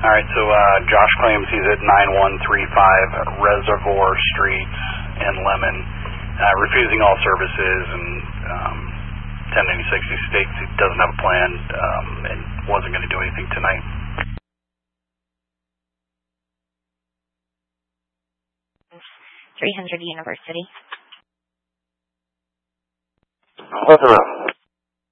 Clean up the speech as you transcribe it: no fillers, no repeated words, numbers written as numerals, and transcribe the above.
All right, so Josh claims he's at 9135 Reservoir Street in Lemon, refusing all services, and 1096 he states he doesn't have a plan and wasn't going to do anything tonight. 300 University. Close enough.